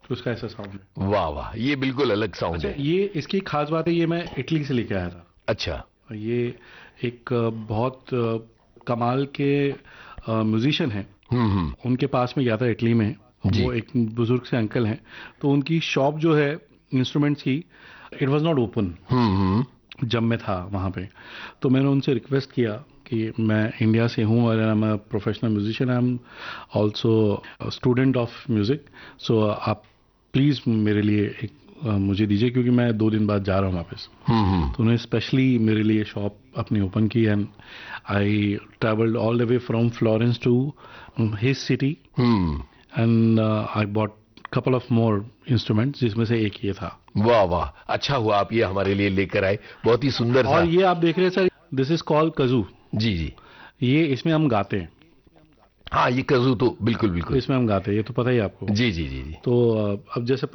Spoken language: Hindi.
उसका ऐसा साउंड है। वाह वाह, ये बिल्कुल अलग साउंड अच्छा, है। ये इसकी खास बात है, ये मैं इटली से लेके आया था। अच्छा। ये एक बहुत कमाल के म्यूजिशियन हैं। हम्म। उनके पास में गया था इटली में। जी। वो एक बुजुर्ग से अंकल हैं। तो उनकी शॉप जो है इंस्ट्रूमेंट्स की, इट वाज नॉट ओपन हम्म। जब मैं था वहाँ पे। तो मैंने उनसे रिक्वेस्ट किया कि मैं इंडिया से हूँ और I am a professional musician, I am also student of music, सो आप प्लीज़ मेरे लिए एक मुझे दीजिए, क्योंकि मैं 2 दिन बाद जा रहा हूँ वापस। हम्म। तो उन्होंने स्पेशली मेरे लिए शॉप अपनी ओपन की, and I travelled all the way from Florence to his city, hmm. And I bought couple of more instruments, जिसमें से एक ये था। वाह वाह, अच्छा हुआ आप ये हमारे लिए लेकर आए, बहुत ही सुंदर और सा। ये आप देख रहे हैं सर, दिस इज कॉल्ड कजू। जी जी। ये इसमें हम गाते हैं। हाँ, ये कज़ू तो बिल्कुल बिल्कुल। इसमें हम गाते हैं, ये तो पता ही है आपको। जी जी जी जी। तो अब जैसे